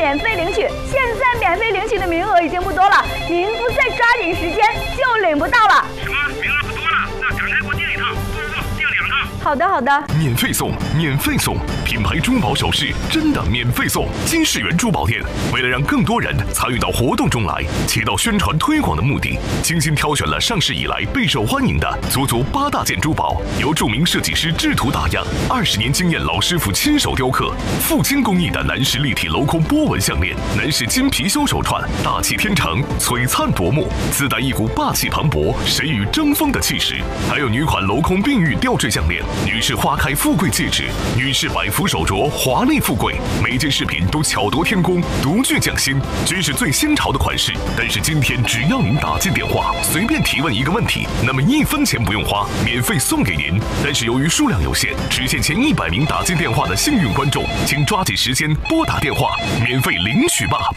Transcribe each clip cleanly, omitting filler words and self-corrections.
免费领取。现在免费领取的名额已经不多了，您不再抓紧时间就领不到了。 什么？名额不多了？那赶快给我订一套，不，订2套。 好的。 免费送，免费送，品牌珠宝首饰真的免费送。金世缘珠宝店为了让更多人参与到活动中来，起到宣传推广的目的，精心挑选了上市以来备受欢迎的足足8大件珠宝，由著名设计师制图打样，20年经验老师傅亲手雕刻，富金工艺的男士立体镂空波纹项链，男士金貔貅手串，大气天成，璀璨夺目，自带一股霸气磅礴、谁与争锋的气势。还有女款镂空碧玉吊坠项链，女士花开富贵戒指，女士百福手镯，华丽富贵，每件饰品都巧夺天工，独具匠心，均是最新潮的款式。但是今天只要您打进电话，随便提问一个问题，那么1分钱不用花，免费送给您。但是由于数量有限，只限前100名打进电话的幸运观众，请抓紧时间拨打电话，免费领取吧。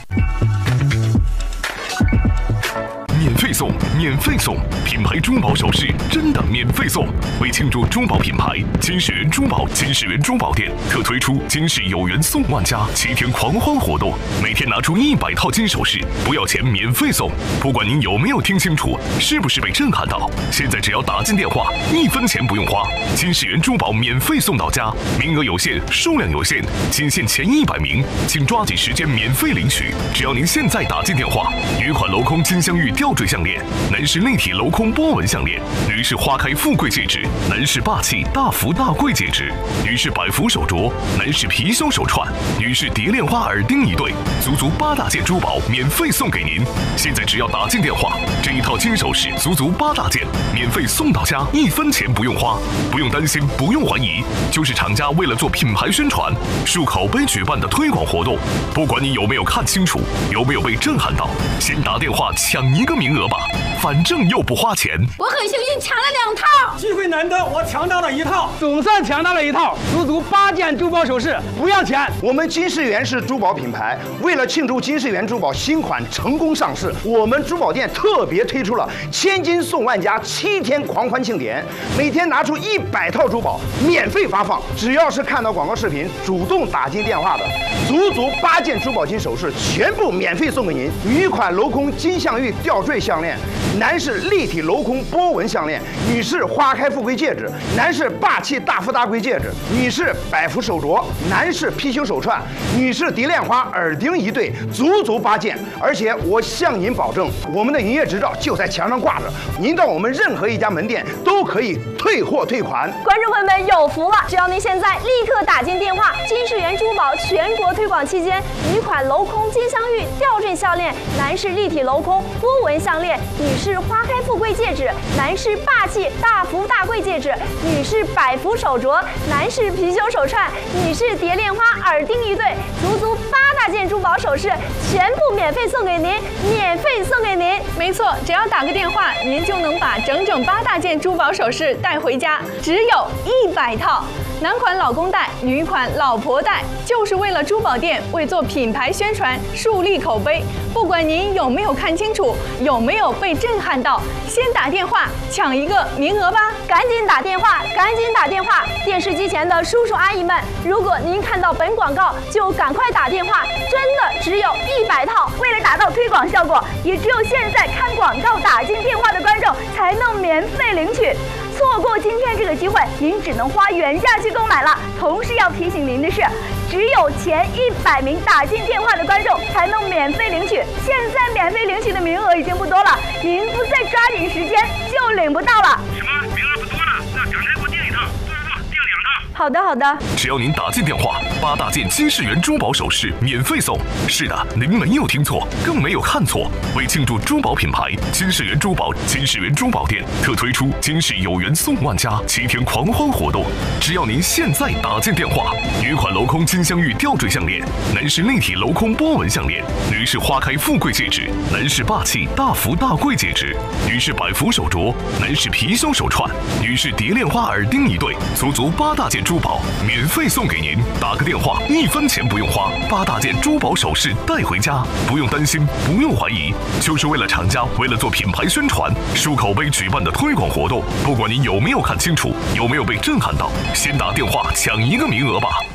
免费送，免费送，品牌珠宝首饰真的免费送。为庆祝珠宝品牌金世缘珠宝、金世缘珠宝店特推出金世有缘送万家7天狂欢活动，每天拿出100套金首饰，不要钱免费送。不管您有没有听清楚，是不是被震撼到，现在只要打进电话，1分钱不用花，金世缘珠宝免费送到家，名额有限，数量有限，仅限前100名，请抓紧时间免费领取。只要您现在打进电话，女款镂空金镶玉吊坠项链，男士立体镂空波纹项链，女士花开富贵戒指，男士霸气大福大贵戒指，女士百福手镯，男士貔貅手串，女士蝶恋花耳钉1对，足足8大件珠宝免费送给您。现在只要打进电话，这一套金首饰足足8大件，免费送到家，1分钱不用花，不用担心，不用怀疑，就是厂家为了做品牌宣传、树口碑举办的推广活动。不管你有没有看清楚，有没有被震撼到，先打电话抢1个名额吧，反正又不花钱。 我很幸运抢了2套， 机会难得，我抢到了1套，总算抢到了1套，足足8件珠宝首饰，不要钱。 我们金世缘是珠宝品牌，为了庆祝金世缘珠宝新款成功上市，我们珠宝店特别推出了千金送万家7天狂欢庆典，每天拿出100套珠宝免费发放，只要是看到广告视频主动打进电话的，足足8件珠宝金首饰全部免费送给您。女款镂空金镶玉吊坠项链，男士立体镂空波纹项链，女士花开富贵戒指，男士霸气大福大贵戒指，女士百福手镯，男士貔貅手串，女士蝶恋花耳钉1对，足足8件。而且我向您保证，我们的营业执照就在墙上挂着，您到我们任何一家门店都可以退货退款。 观众朋友们有福了，只要您现在立刻打进电话，金世缘珠宝全国推广期间，女款镂空金镶玉吊坠项链，男士立体镂空波纹项链，女士花开富贵戒指，男士霸气大福大贵戒指，女士百福手镯，男士貔貅手串，女士蝶恋花耳钉1对，足足8大件珠宝首饰全部免费送给您，免费送给您。 没错，只要打个电话，您就能把整8大件珠宝首饰带回家，只有100套。男款老公戴，女款老婆戴，就是为了珠宝店为做品牌宣传、树立口碑。不管您有没有看清楚，有没有被震撼到，先打电话抢1个名额吧！ 赶紧打电话，赶紧打电话！电视机前的叔叔阿姨们，如果您看到本广告，就赶快打电话，真的只有100套。为了达到推广效果，也只有现在看广告打进电话的观众才能免费领取。错过今天这个机会，您只能花原价去购买了。同时要提醒您的是，只有前100名打进电话的观众才能免费领取。现在免费领取的名额已经不多了，您不再抓紧时间就领不到了。 什么？名额不多了？那赶快给我订一套，不，订2套。 好的。 只要您打进电话，8大件金世缘珠宝首饰免费送。是的，您没有听错，更没有看错。为庆祝珠宝品牌金世缘珠宝、金世缘珠宝店特推出金世有缘送万家7天狂欢活动，只要您现在打进电话，女款镂空金镶玉吊坠项链，男士立体镂空波纹项链，女士花开富贵戒指，男士霸气大福大贵戒指，女士百福手镯，男士貔貅手串，女士蝶恋花耳钉1对，足足8大件珠宝免费送给您。打个电话，1分钱不用花，8大件珠宝首饰带回家，不用担心，不用怀疑，就是为了厂家为了做品牌宣传、树口碑举办的推广活动。不管您有没有看清楚，有没有被震撼到，先打电话抢1个名额吧。